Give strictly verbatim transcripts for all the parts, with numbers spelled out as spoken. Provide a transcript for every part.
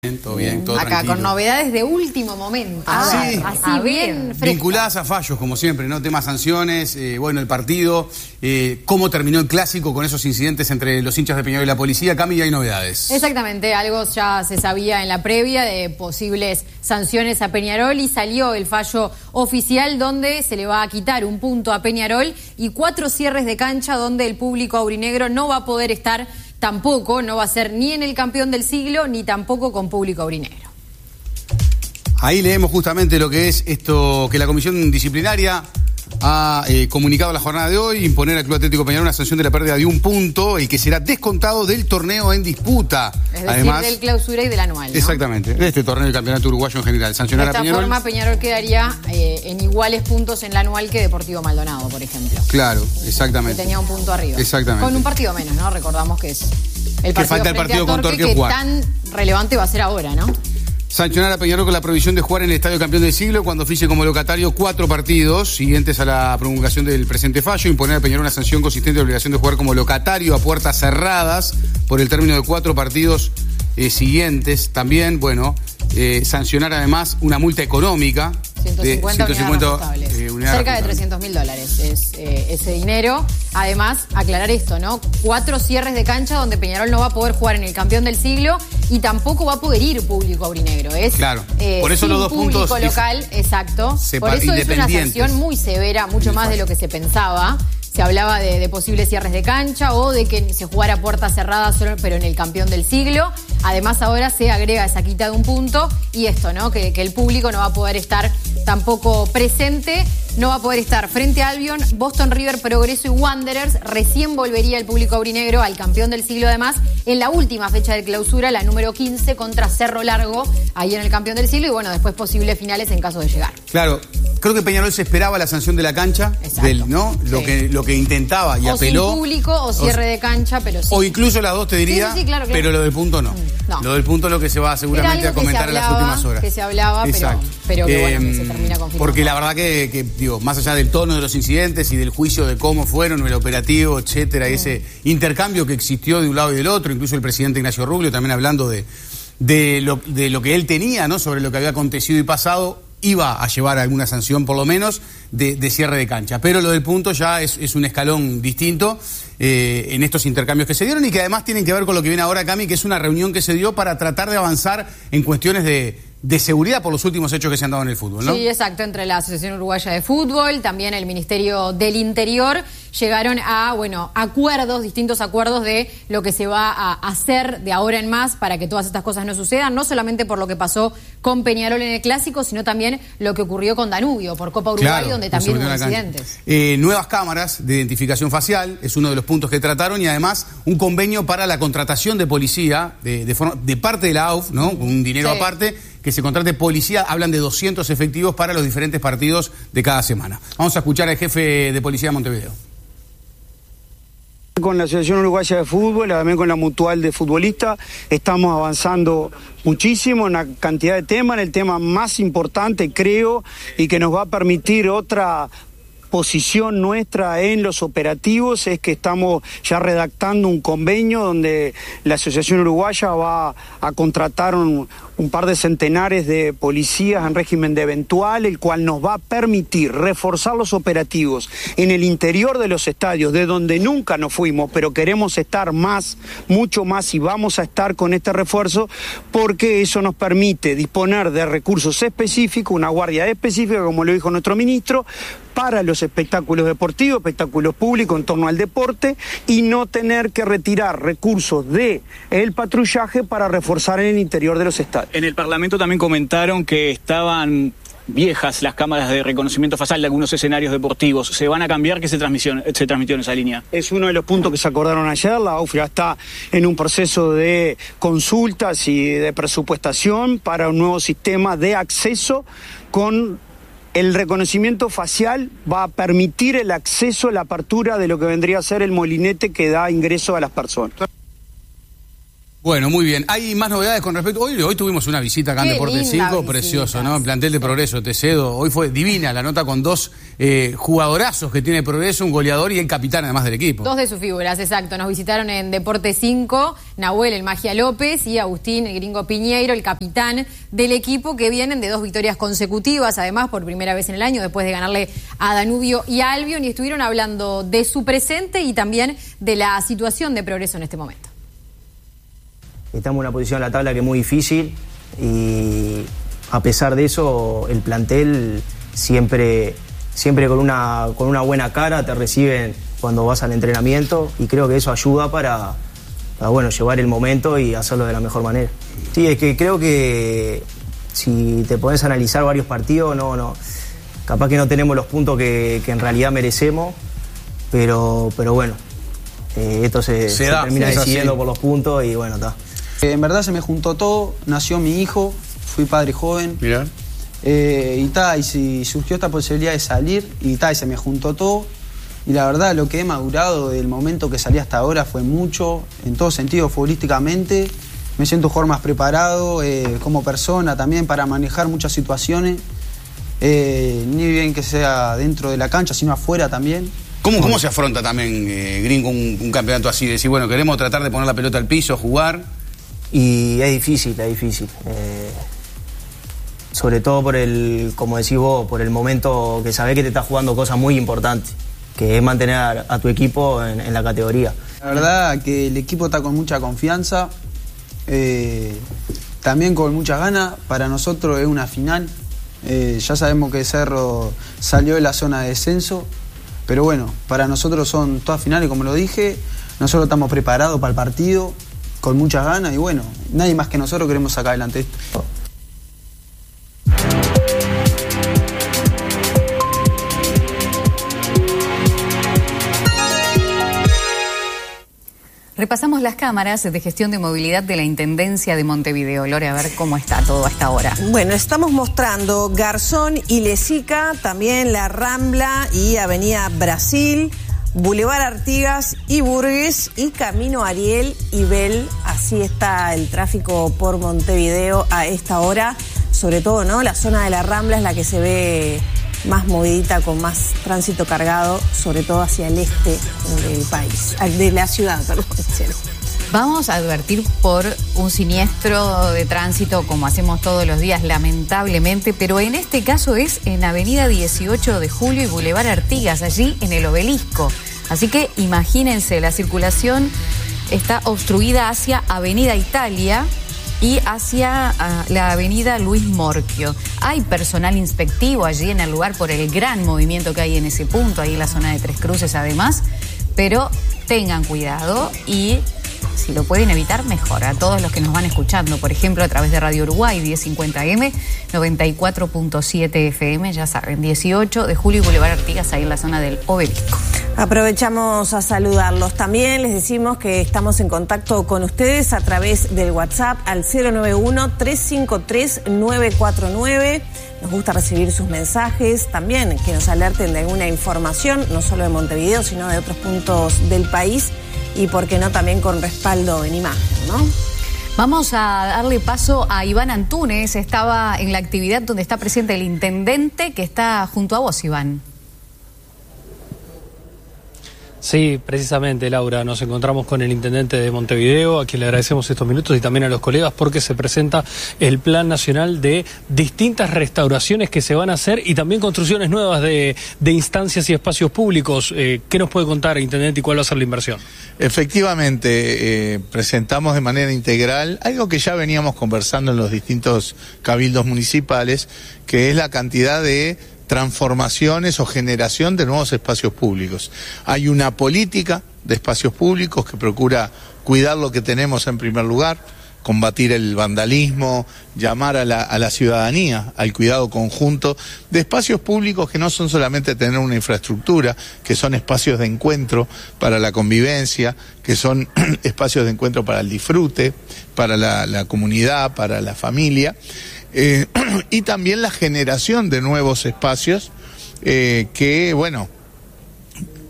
Todo bien, todo Acá tranquilo. con novedades de último momento. Ah, sí. Así bien fresco. Vinculadas a fallos, como siempre, ¿no? Temas sanciones, eh, bueno, el partido, eh, cómo terminó el clásico con esos incidentes entre los hinchas de Peñarol y la policía. Cami, ya hay novedades. Exactamente, algo ya se sabía en la previa de posibles sanciones a Peñarol y salió el fallo oficial donde se le va a quitar un punto a Peñarol y cuatro cierres de cancha donde el público aurinegro no va a poder estar tampoco, no va a ser ni en el campeón del siglo ni tampoco con público aurinegro. Ahí leemos justamente lo que es esto, que la comisión disciplinaria ha eh, comunicado la jornada de hoy, imponer al Club Atlético Peñarol una sanción de la pérdida de un punto y que será descontado del torneo en disputa. Es decir, Además, del clausura y del anual, ¿no? Exactamente, de este torneo del campeonato uruguayo en general. Sancionar de esta a Peñarol. forma Peñarol quedaría eh, en iguales puntos en la anual que Deportivo Maldonado, por ejemplo. Claro, exactamente. Que tenía un punto arriba. Exactamente. Con un partido menos, ¿no? Recordamos que es el partido que falta el partido con Torque que jugar. tan relevante va a ser ahora, ¿no? Sancionar a Peñarol con la prohibición de jugar en el Estadio Campeón del Siglo cuando oficie como locatario cuatro partidos siguientes a la promulgación del presente fallo. Imponer a Peñarol una sanción consistente de obligación de jugar como locatario a puertas cerradas por el término de cuatro partidos eh, siguientes. También, bueno, eh, sancionar además una multa económica ciento cincuenta, de ciento cincuenta unidades eh, unidades cerca de trescientos mil dólares es eh, ese dinero. Además, aclarar esto, ¿no? Cuatro cierres de cancha donde Peñarol no va a poder jugar en el campeón del siglo y tampoco va a poder ir público aurinegro. Es, claro, eh, por eso sin los dos público puntos local, exacto. Por eso es una sanción muy severa, mucho más de lo que se pensaba. Se hablaba de, de posibles cierres de cancha o de que se jugara a puertas cerradas, solo, pero en el campeón del siglo. Además, ahora se agrega esa quita de un punto y esto, ¿no? Que, que el público no va a poder estar tampoco presente, no va a poder estar frente a Albion, Boston River, Progreso y Wanderers. Recién volvería el público aurinegro al campeón del siglo, además, en la última fecha de clausura, la número quince, contra Cerro Largo, ahí en el campeón del siglo, y bueno, después posibles finales en caso de llegar. Claro. Creo que Peñarol se esperaba la sanción de la cancha, del, ¿no? Lo, sí. que, lo que intentaba y o apeló. O sin público o cierre o, de cancha, pero sí. O incluso las dos, te diría, sí, sí, sí, claro, claro. Pero lo del punto no. no. Lo del punto es lo que se va seguramente a comentar hablaba, en las últimas horas. Que se hablaba, pero, pero que, bueno, eh, que se termina confirmando. Porque la verdad que, que, digo, más allá del tono de los incidentes y del juicio de cómo fueron, el operativo, etcétera, mm. y ese intercambio que existió de un lado y del otro, incluso el presidente Ignacio Rubio también hablando de, de, lo, de lo que él tenía, ¿no? Sobre lo que había acontecido y pasado, iba a llevar alguna sanción, por lo menos, de, de cierre de cancha. Pero lo del punto ya es, es un escalón distinto eh, en estos intercambios que se dieron y que además tienen que ver con lo que viene ahora, Cami, que es una reunión que se dio para tratar de avanzar en cuestiones de, de seguridad por los últimos hechos que se han dado en el fútbol, ¿no? Sí, exacto, entre la Asociación Uruguaya de Fútbol, también el Ministerio del Interior, llegaron a, bueno, acuerdos, distintos acuerdos de lo que se va a hacer de ahora en más para que todas estas cosas no sucedan, no solamente por lo que pasó con Peñarol en el Clásico, sino también lo que ocurrió con Danubio, por Copa Uruguay, claro, donde también hubo incidentes. Eh, nuevas cámaras de identificación facial, es uno de los puntos que trataron, y además un convenio para la contratación de policía, de, de, forma, de parte de la A U F, ¿no? Con un dinero sí. aparte, que se contrate policía, hablan de doscientos efectivos para los diferentes partidos de cada semana. Vamos a escuchar al jefe de policía de Montevideo. Con la Asociación Uruguaya de Fútbol, también con la Mutual de Futbolistas, estamos avanzando muchísimo en una cantidad de temas. El tema más importante, creo, y que nos va a permitir otra posición nuestra en los operativos, es que estamos ya redactando un convenio donde la Asociación Uruguaya va a contratar un, un par de centenares de policías en régimen de eventual, el cual nos va a permitir reforzar los operativos en el interior de los estadios, de donde nunca nos fuimos, pero queremos estar más, mucho más, y vamos a estar con este refuerzo, porque eso nos permite disponer de recursos específicos, una guardia específica, como lo dijo nuestro ministro, para los espectáculos deportivos, espectáculos públicos en torno al deporte, y no tener que retirar recursos de el patrullaje para reforzar en el interior de los estadios. En el Parlamento también comentaron que estaban viejas las cámaras de reconocimiento facial de algunos escenarios deportivos. ¿Se van a cambiar? ¿Qué se transmitió, se transmitió en esa línea? Es uno de los puntos que se acordaron ayer. La A U F ya está en un proceso de consultas y de presupuestación para un nuevo sistema de acceso con el reconocimiento facial. Va a permitir el acceso, la apertura de lo que vendría a ser el molinete que da ingreso a las personas. Bueno, muy bien. Hay más novedades con respecto... Hoy, hoy tuvimos una visita acá en Deportes cinco, precioso, ¿no? En plantel de Progreso, te cedo. Hoy fue divina la nota con dos eh, jugadorazos que tiene Progreso, un goleador y el capitán además del equipo. Dos de sus figuras, exacto. Nos visitaron en Deportes cinco, Nahuel, el Magia López, y Agustín, el Gringo Piñeiro, el capitán del equipo, que vienen de dos victorias consecutivas, además por primera vez en el año, después de ganarle a Danubio y a Albion, y estuvieron hablando de su presente y también de la situación de Progreso en este momento. Estamos en una posición en la tabla que es muy difícil y a pesar de eso el plantel siempre, siempre con, una, con una buena cara te reciben cuando vas al entrenamiento y creo que eso ayuda para, para bueno, llevar el momento y hacerlo de la mejor manera. Sí, es que creo que si te podés analizar varios partidos, no, no, capaz que no tenemos los puntos que, que en realidad merecemos, pero, pero bueno, eh, esto se, se, se da, termina decidiendo por los puntos y bueno, está. En verdad se me juntó todo, nació mi hijo, fui padre joven. Mirá. Eh, y ta, y si surgió esta posibilidad de salir, y ta, y se me juntó todo. Y la verdad, lo que he madurado del momento que salí hasta ahora fue mucho, en todo sentido, futbolísticamente. Me siento un jugador más preparado, eh, como persona también, para manejar muchas situaciones. Eh, ni bien que sea dentro de la cancha, sino afuera también. ¿Cómo, cómo se afronta también, eh, Gringo, un, un campeonato así? De decir, bueno, queremos tratar de poner la pelota al piso, jugar... Y es difícil, es difícil. Eh, sobre todo por el, como decís vos, por el momento que sabés que te estás jugando cosas muy importantes, que es mantener a, a tu equipo en, en la categoría. La verdad que el equipo está con mucha confianza, eh, también con muchas ganas. Para nosotros es una final. Eh, ya sabemos que Cerro salió de la zona de descenso, pero bueno, para nosotros son todas finales, como lo dije. Nosotros estamos preparados para el partido, con muchas ganas y bueno, nadie más que nosotros queremos sacar adelante esto. Repasamos las cámaras de gestión de movilidad de la Intendencia de Montevideo. Lore, a ver cómo está todo a esta hora. Bueno, estamos mostrando Garzón y Lezica, también la Rambla y Avenida Brasil, Boulevard Artigas y Burgues y Camino Ariel y Bell. Así está el tráfico por Montevideo a esta hora. Sobre todo, ¿no? La zona de la Rambla es la que se ve más movidita, con más tránsito cargado, sobre todo hacia el este del país, de la ciudad, perdón. Vamos a advertir por un siniestro de tránsito como hacemos todos los días, lamentablemente, pero en este caso es en Avenida dieciocho de julio y Boulevard Artigas, allí en el Obelisco. Así que imagínense, la circulación está obstruida hacia Avenida Italia y hacia uh, la Avenida Luis Morquio. Hay personal inspectivo allí en el lugar por el gran movimiento que hay en ese punto, ahí en la zona de Tres Cruces además, pero tengan cuidado y si lo pueden evitar, mejor. A todos los que nos van escuchando, por ejemplo, a través de Radio Uruguay, diez cincuenta eme, noventa y cuatro punto siete efe eme, ya saben, dieciocho de julio y Boulevard Artigas, ahí en la zona del Obelisco. Aprovechamos a saludarlos. También les decimos que estamos en contacto con ustedes a través del WhatsApp al cero nueve uno, tres cinco tres, nueve cuatro nueve. Nos gusta recibir sus mensajes, también que nos alerten de alguna información, no solo de Montevideo, sino de otros puntos del país. Y por qué no también con respaldo en imagen, ¿no? Vamos a darle paso a Iván Antunes. Estaba en la actividad donde está presente el intendente, que está junto a vos, Iván. Sí, precisamente, Laura, nos encontramos con el intendente de Montevideo, a quien le agradecemos estos minutos, y también a los colegas, porque se presenta el Plan Nacional de distintas restauraciones que se van a hacer y también construcciones nuevas de, de instancias y espacios públicos. Eh, ¿Qué nos puede contar, intendente, y cuál va a ser la inversión? Efectivamente, eh, presentamos de manera integral algo que ya veníamos conversando en los distintos cabildos municipales, que es la cantidad de transformaciones o generación de nuevos espacios públicos. Hay una política de espacios públicos que procura cuidar lo que tenemos en primer lugar, combatir el vandalismo, llamar a la, a la ciudadanía al cuidado conjunto de espacios públicos que no son solamente tener una infraestructura, que son espacios de encuentro para la convivencia, que son espacios de encuentro para el disfrute, para la, la comunidad, para la familia. Eh, y también la generación de nuevos espacios eh, que, bueno,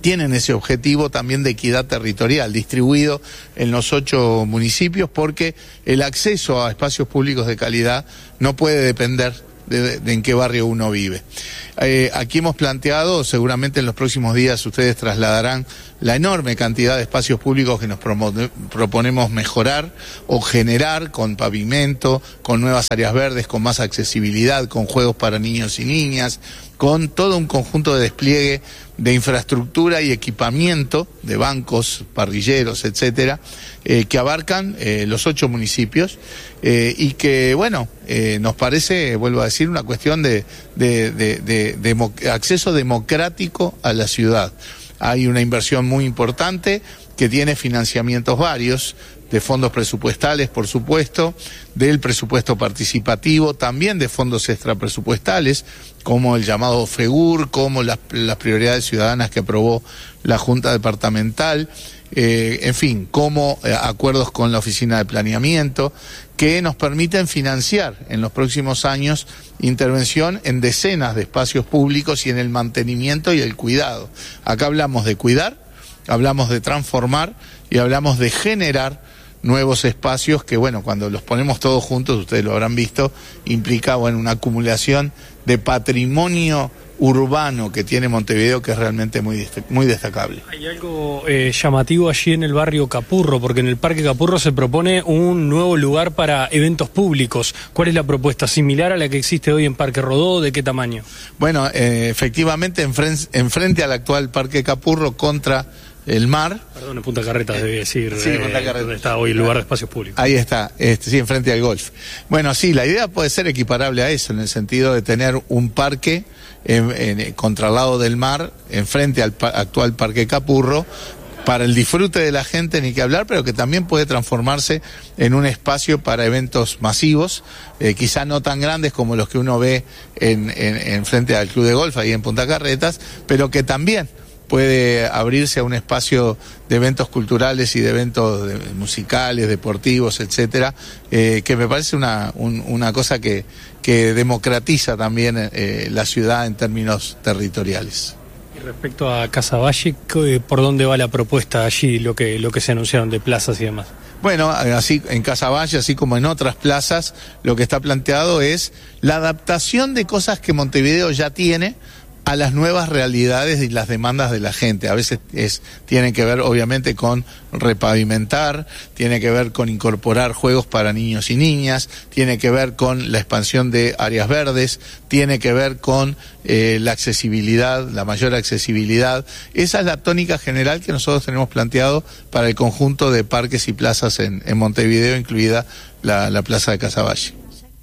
tienen ese objetivo también de equidad territorial, distribuido en los ocho municipios, porque el acceso a espacios públicos de calidad no puede depender de, de en qué barrio uno vive. Eh, aquí hemos planteado, seguramente en los próximos días ustedes trasladarán la enorme cantidad de espacios públicos que nos proponemos mejorar o generar con pavimento, con nuevas áreas verdes, con más accesibilidad, con juegos para niños y niñas, con todo un conjunto de despliegue de infraestructura y equipamiento de bancos, parrilleros, etcétera, eh, que abarcan eh, los ocho municipios eh, y que, bueno, eh, nos parece, vuelvo a decir, una cuestión de, de, de, de, de democ- acceso democrático a la ciudad. Hay una inversión muy importante que tiene financiamientos varios, de fondos presupuestales, por supuesto, del presupuesto participativo, también de fondos extrapresupuestales, como el llamado FEGUR, como las, las prioridades ciudadanas que aprobó la Junta Departamental, eh, en fin, como eh, acuerdos con la Oficina de Planeamiento, que nos permiten financiar en los próximos años intervención en decenas de espacios públicos y en el mantenimiento y el cuidado. Acá hablamos de cuidar, hablamos de transformar y hablamos de generar nuevos espacios que, bueno, cuando los ponemos todos juntos, ustedes lo habrán visto, implica, bueno, una acumulación de patrimonio urbano que tiene Montevideo que es realmente muy, muy destacable. Hay algo eh, llamativo allí en el barrio Capurro, porque en el Parque Capurro se propone un nuevo lugar para eventos públicos. ¿Cuál es la propuesta? ¿Similar a la que existe hoy en Parque Rodó? ¿De qué tamaño? Bueno, eh, efectivamente, enfrente, enfrente al actual Parque Capurro contra el mar. Perdón, en Punta Carretas, debe decir, sí, eh, Punta Carretas, donde está hoy el lugar de espacios públicos. Ahí está, este, sí, enfrente al golf. Bueno, sí, la idea puede ser equiparable a eso, en el sentido de tener un parque en, en, contralado del mar, enfrente al pa- actual Parque Capurro, para el disfrute de la gente, ni que hablar, pero que también puede transformarse en un espacio para eventos masivos, eh, quizá no tan grandes como los que uno ve en, en, en frente al Club de Golf, ahí en Punta Carretas, pero que también puede abrirse a un espacio de eventos culturales y de eventos de, musicales, deportivos, etcétera, eh, que me parece una, un, una cosa que, que democratiza también eh, la ciudad en términos territoriales. Y respecto a Casaballe, ¿por dónde va la propuesta allí, lo que, lo que se anunciaron de plazas y demás? Bueno, así en Casaballe, así como en otras plazas, lo que está planteado es la adaptación de cosas que Montevideo ya tiene a las nuevas realidades y las demandas de la gente. A veces es, tienen que ver obviamente con repavimentar, tiene que ver con incorporar juegos para niños y niñas, tiene que ver con la expansión de áreas verdes, tiene que ver con eh, la accesibilidad, la mayor accesibilidad. Esa es la tónica general que nosotros tenemos planteado para el conjunto de parques y plazas en, en Montevideo, incluida la, la plaza de Casaballe.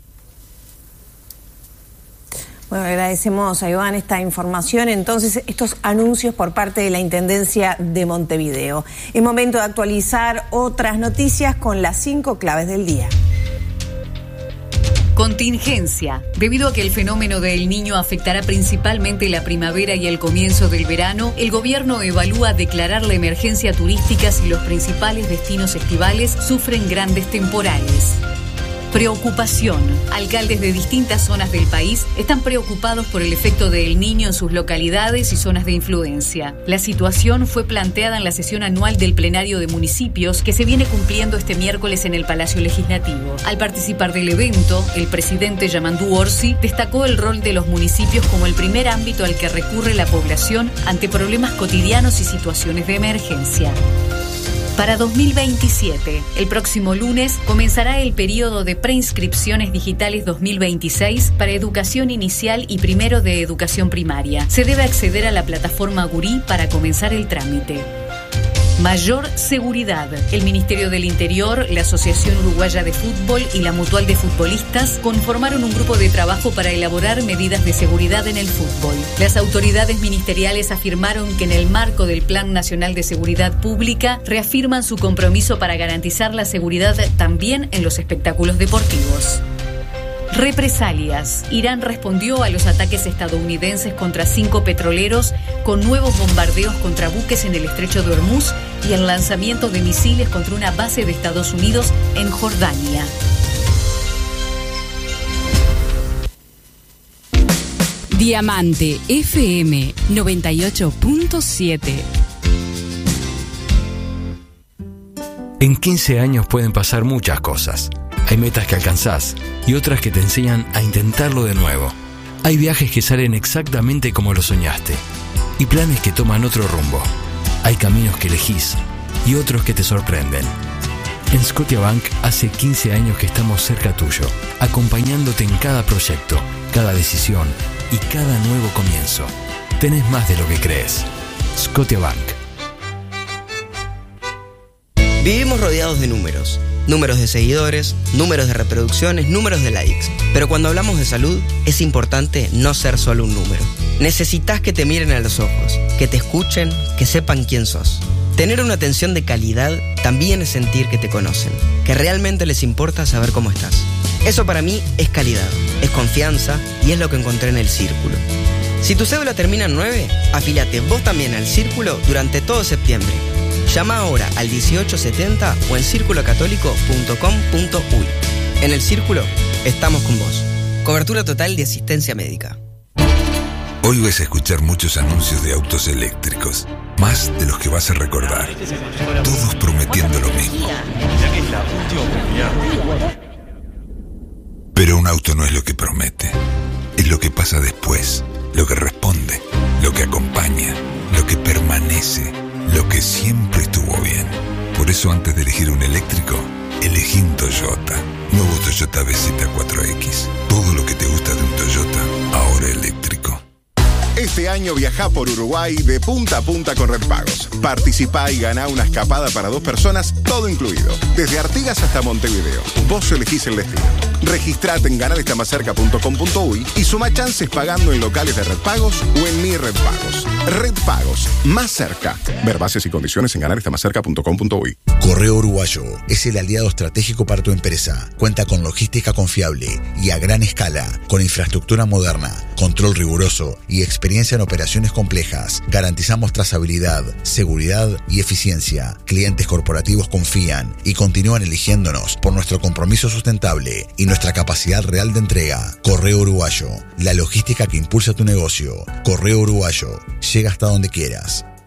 Bueno, agradecemos a Iván esta información, entonces estos anuncios por parte de la Intendencia de Montevideo. Es momento de actualizar otras noticias con las cinco claves del día. Contingencia. Debido a que el fenómeno del Niño afectará principalmente la primavera y el comienzo del verano, el gobierno evalúa declarar la emergencia turística si los principales destinos estivales sufren grandes temporales. Preocupación. Alcaldes de distintas zonas del país están preocupados por el efecto del Niño en sus localidades y zonas de influencia. La situación fue planteada en la sesión anual del Plenario de Municipios que se viene cumpliendo este miércoles en el Palacio Legislativo. Al participar del evento, el presidente Yamandú Orsi destacó el rol de los municipios como el primer ámbito al que recurre la población ante problemas cotidianos y situaciones de emergencia. Para dos mil veintisiete, el próximo lunes, comenzará el periodo de preinscripciones digitales dos mil veintiséis para educación inicial y primero de educación primaria. Se debe acceder a la plataforma Gurí para comenzar el trámite. Mayor seguridad. El Ministerio del Interior, la Asociación Uruguaya de Fútbol y la Mutual de Futbolistas conformaron un grupo de trabajo para elaborar medidas de seguridad en el fútbol. Las autoridades ministeriales afirmaron que en el marco del Plan Nacional de Seguridad Pública reafirman su compromiso para garantizar la seguridad también en los espectáculos deportivos. Represalias. Irán respondió a los ataques estadounidenses contra cinco petroleros con nuevos bombardeos contra buques en el estrecho de Hormuz y el lanzamiento de misiles contra una base de Estados Unidos en Jordania. Diamante F M noventa y ocho punto siete. En quince años pueden pasar muchas cosas. Hay metas que alcanzás y otras que te enseñan a intentarlo de nuevo. Hay viajes que salen exactamente como lo soñaste y planes que toman otro rumbo. Hay caminos que elegís y otros que te sorprenden. En Scotiabank hace quince años que estamos cerca tuyo, acompañándote en cada proyecto, cada decisión y cada nuevo comienzo. Tenés más de lo que crees. Scotiabank. Vivimos rodeados de números. Números de seguidores, números de reproducciones, números de likes. Pero cuando hablamos de salud, es importante no ser solo un número. Necesitas que te miren a los ojos, que te escuchen, que sepan quién sos. Tener una atención de calidad también es sentir que te conocen, que realmente les importa saber cómo estás. Eso para mí es calidad, es confianza y es lo que encontré en el Círculo. Si tu cédula termina en nueve, afíliate vos también al Círculo durante todo septiembre. Llama ahora al dieciocho setenta o en círculo católico punto com punto uy. En el Círculo estamos con vos. Cobertura total de asistencia médica. Hoy vas a escuchar muchos anuncios de autos eléctricos, más de los que vas a recordar. Todos prometiendo lo mismo. Pero un auto no es lo que promete, es lo que pasa después, lo que responde, lo que acompaña, lo que permanece, lo que siempre estuvo bien. Por eso antes de elegir un eléctrico, elegí un Toyota. Nuevo Toyota B Z cuatro X. Todo lo que te gusta de un Toyota, ahora eléctrico. Este año viajá por Uruguay de punta a punta con Red Pagos. Participá y ganá una escapada para dos personas, todo incluido. Desde Artigas hasta Montevideo. Vos elegís el destino. Registrate en ganar está más cerca punto com punto uy y suma chances pagando en locales de Red Pagos o en Mi Red Pagos. Red Pagos, más cerca. Ver bases y condiciones en ganar está más cerca punto com punto uy. Correo Uruguayo es el aliado estratégico para tu empresa. Cuenta con logística confiable y a gran escala, con infraestructura moderna, control riguroso y experiencia en operaciones complejas. Garantizamos trazabilidad, seguridad y eficiencia. Clientes corporativos confían y continúan eligiéndonos por nuestro compromiso sustentable y nuestra capacidad real de entrega. Correo Uruguayo, la logística que impulsa tu negocio. Correo Uruguayo, llega hasta donde quieras.